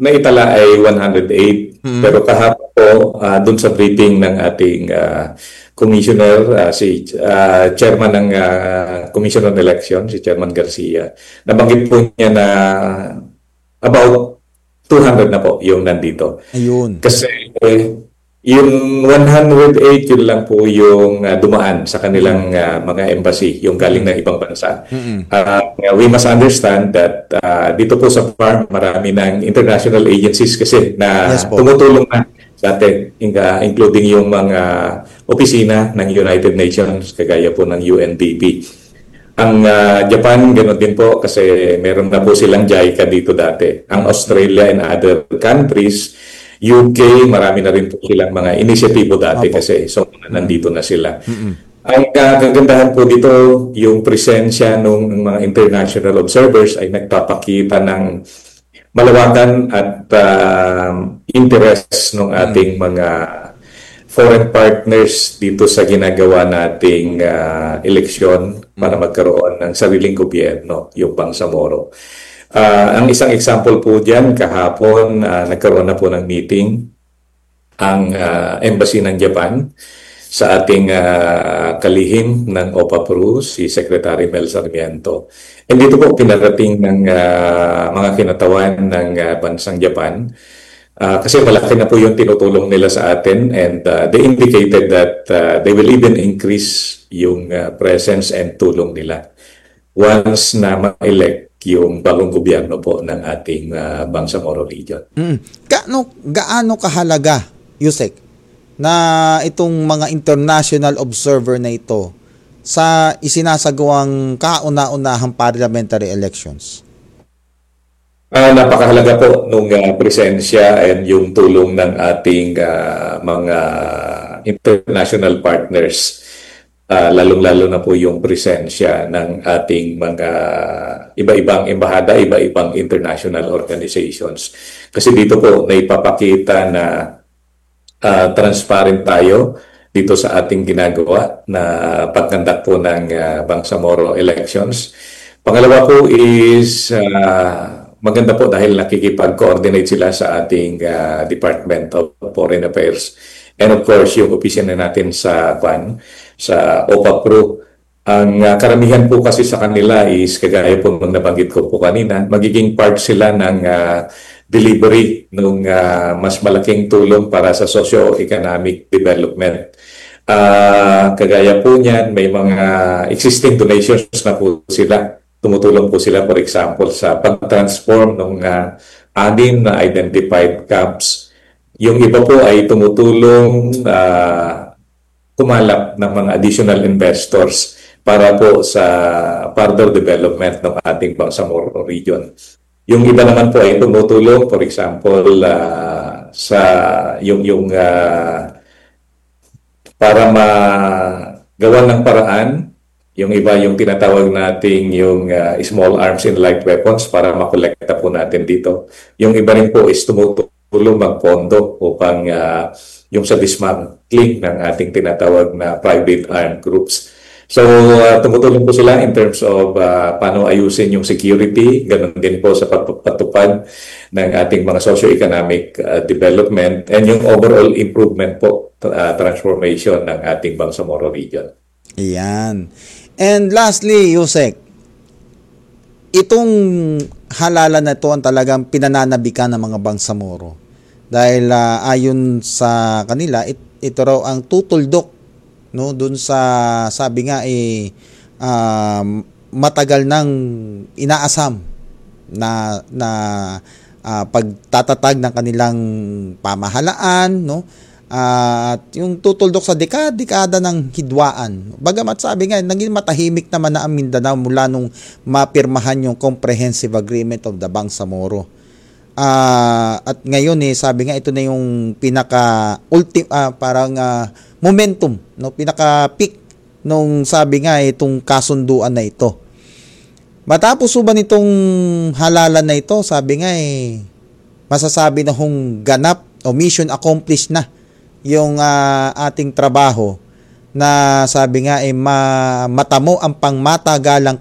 naitala ay 108. Pero kahapon po, dun sa briefing ng ating commissioner, chairman ng Commission on Election, si Chairman Garcia, nabanggit po niya na about 200 na po yung nandito. Ayun. Kasi yung 108, yun lang po yung dumaan sa kanilang mga embassy, yung galing ng ibang bansa. We must understand that dito po sa farm, marami ng international agencies kasi na tumutulong na sa atin, including yung mga opisina ng United Nations, kagaya po ng UNDP. Ang Japan, ganoon din po kasi meron na po silang JICA dito dati. Ang Australia and other countries, UK, marami na rin po silang mga inisyatibo dati kasi so nandito na sila. Ang kagandahan po dito, yung presensya ng mga international observers ay nagpapakita ng malawakan at interest ng ating mga foreign partners dito sa ginagawa nating eleksyon para magkaroon ng sariling gobyerno, yung Bangsamoro. Ang isang example po dyan, kahapon nagkaroon na po ng meeting ang Embassy ng Japan sa ating kalihim ng OPA-PRU, si Secretary Mel Sarmiento. And dito po pinarating ng mga kinatawan ng bansang Japan kasi malaki na po yung tinutulong nila sa atin and they indicated that they will even increase yung presence and tulong nila once na ma-elect yung bagong gobyerno po ng ating Bangsamoro region. Gaano kahalaga, Yusek, na itong mga international observer na ito sa isinasagawang kauna-unahang parliamentary elections? Napakahalaga po nung presensya and yung tulong ng ating mga international partners. Lalong-lalo na po yung presensya ng ating mga iba-ibang embahada, iba-ibang international organizations. Kasi dito po naipapakita na transparent tayo dito sa ating ginagawa na pagkandak po ng Bangsamoro elections. Pangalawa po is maganda po dahil nakikipag-coordinate sila sa ating Department of Foreign Affairs. And of course, yung opisina natin sa OPA-PRU. Ang karamihan po kasi sa kanila is, kagaya po nung nabanggit ko po kanina, magiging part sila ng delivery ng mas malaking tulong para sa socio-economic development. Kagaya po niyan, may mga existing donations na po sila. Tumutulong po sila, for example, sa pag-transform ng 6 na identified camps. Yung iba po ay tumutulong kumalap ng mga additional investors para po sa further development ng ating Bangsamoro region. Yung iba naman po ay tumutulong, for example, sa yung para magawa ng paraan, yung iba yung tinatawag nating yung small arms and light weapons para makolekta po natin dito. Yung iba rin po is tumutulong magpondo upang yung sa dismantling ng ating tinatawag na private armed groups. So, tumutulong po sila in terms of paano ayusin yung security, ganun din po sa pagpatupad ng ating mga socio-economic development and yung overall improvement po, transformation ng ating Bangsamoro region. Ayan. And lastly, Yusek, itong halalan na ito ang talagang pinananabikan ng mga Bangsamoro. Dahil ayon sa kanila, ito raw ang tutuldok, no, dun sa sabi nga matagal nang inaasam na pagtatatag ng kanilang pamahalaan, no, at yung tutuldok sa dekada ng hidwaan. Bagamat sabi nga naging matahimik naman na ang Mindanao mula nung mapirmahan yung Comprehensive Agreement of the Bangsamoro. At ngayon sabi nga ito na yung pinaka momentum, no, pinaka peak nung sabi nga itong kasunduan na ito. Matapos ba nitong halalan na ito, sabi nga masasabi na hong ganap o mission accomplished na yung ating trabaho na sabi nga matamo ang pangmatagalang